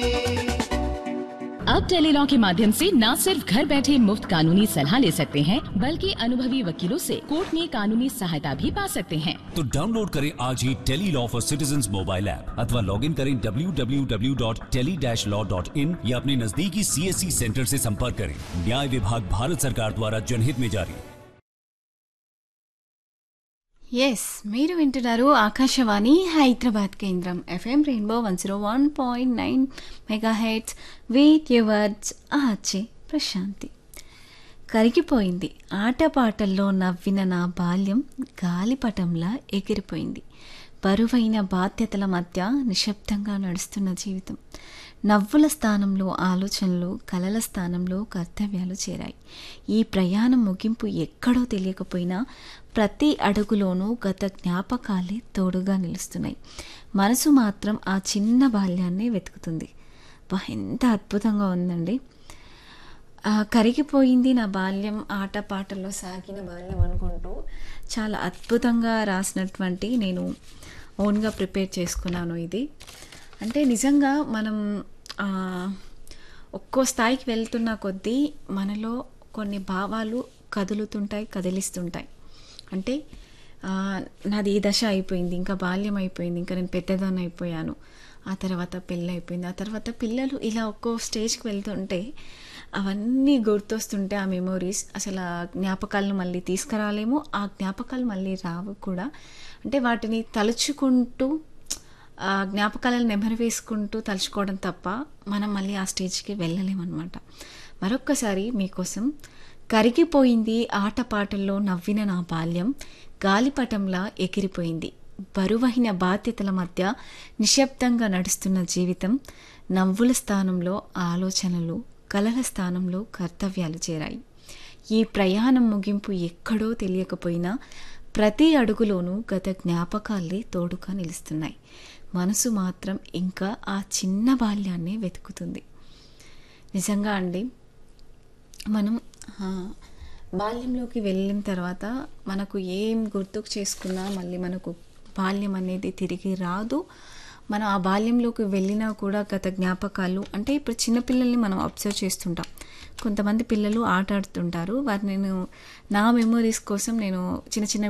अब टेलीलॉ के माध्यम से न सिर्फ घर बैठे मुफ्त कानूनी सलाह ले सकते हैं, बल्कि अनुभवी वकीलों से कोर्ट में कानूनी सहायता भी पा सकते हैं। तो डाउनलोड करें आज ही Tele-Law for citizens mobile app अथवा लॉग इन करें www.tele-law.in या अपने नजदीकी CSC सेंटर से संपर्क करें। न्याय विभाग भारत सरकार द्वारा जनहित में जारी। ఎస్ మీరు వింటున్నారు ఆకాశవాణి హైదరాబాద్ కేంద్రం FM rainbow 101.9 megahertz with yours ఆచే Prashanti. కరిగిపోయింది ఆటపాటల్లో నవ్విన నా బాల్యం గాలిపటంలా ఎగిరిపోయింది. బరువైన బాధ్యతల మధ్య నిశ్శబ్దంగా నడుస్తున్న జీవితం. నవ్వుల స్థానంలో ఆలోచనలు, కలల స్థానంలో కర్తవ్యాలు చేరాయి. ఈ ప్రయాణం ముగింపు ఎక్కడో తెలియకపోయినా ప్రతి అడుగులోనూ గత జ్ఞాపకాలే తోడుగా నిలుస్తున్నాయి. మనసు మాత్రం ఆ చిన్న బాల్యాన్ని వెతుకుతుంది. ఎంత అద్భుతంగా ఉందండి. కరిగిపోయింది నా బాల్యం ఆటపాటల్లో సాగిన బాల్యం అనుకుంటూ చాలా అద్భుతంగా రాసినటువంటి నేను ఓన్గా ప్రిపేర్ చేసుకున్నాను. ఇది అంటే నిజంగా మనం ఒక్కో స్థాయికి వెళ్తున్న కొద్దీ మనలో కొన్ని భావాలు కదులుతుంటాయి, కదిలిస్తుంటాయి. అంటే నాది ఈ దశ అయిపోయింది, ఇంకా బాల్యం అయిపోయింది, ఇంకా నేను పెద్దదాన్ని అయిపోయాను, ఆ తర్వాత పెళ్ళి అయిపోయింది, ఆ తర్వాత పిల్లలు, ఇలా ఒక్కో స్టేజ్కి వెళ్తుంటే అవన్నీ గుర్తొస్తుంటే ఆ మెమోరీస్ అసలు ఆ జ్ఞాపకాలను మళ్ళీ తీసుకురాలేము, ఆ జ్ఞాపకాలు మళ్ళీ రావు కూడా. అంటే వాటిని తలుచుకుంటూ ఆ జ్ఞాపకాలను నెమరు వేసుకుంటూ తలుచుకోవడం తప్ప మనం మళ్ళీ ఆ స్టేజ్కి వెళ్ళలేమన్నమాట. మరొక్కసారి మీకోసం కరిగిపోయింది ఆటపాటల్లో నవ్విన నా బాల్యం గాలిపటంలా ఎగిరిపోయింది. బరువైన బాధ్యతల మధ్య నిశ్శబ్దంగా నడుస్తున్న జీవితం. నవ్వుల స్థానంలో ఆలోచనలు, కలల స్థానంలో కర్తవ్యాలు చేరాయి. ఈ ప్రయాణం ముగింపు ఎక్కడో తెలియకపోయినా ప్రతి అడుగులోనూ గత జ్ఞాపకాలే తోడుగా నిలుస్తున్నాయి. మనసు మాత్రం ఇంకా ఆ చిన్న బాల్యాన్నే వెతుకుతుంది. నిజంగా అండి, మనం బాల్యంలోకి వెళ్ళిన తర్వాత మనకు ఏం గుర్తుకు చేసుకున్నా మళ్ళీ మనకు బాల్యం అనేది తిరిగి రాదు. మనం ఆ బాల్యంలోకి వెళ్ళినా కూడా గత జ్ఞాపకాలు, అంటే ఇప్పుడు చిన్నపిల్లల్ని మనం అబ్జర్వ్ చేస్తుంటాం. కొంతమంది పిల్లలు ఆట ఆడుతుంటారు. వారిని నేను నా మెమోరీస్ కోసం నేను చిన్న చిన్న